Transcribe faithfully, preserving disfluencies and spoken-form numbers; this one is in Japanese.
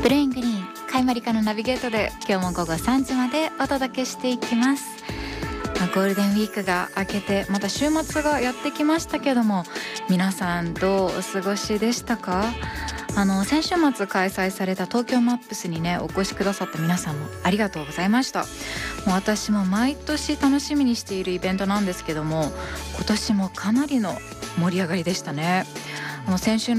ブレイングリーンカイマリカのナビゲートで今日も午後さんじまでお届けしていきます。ゴールデンウィークが明けてまた週末がやってきましたけども、皆さんどうお過ごしでしたか？あの先週末開催された東京マップスにねお越しくださった皆さんもありがとうございました。もう私も毎年楽しみにしているイベントなんですけども、今年もかなりの盛り上がりでしたね。あの先週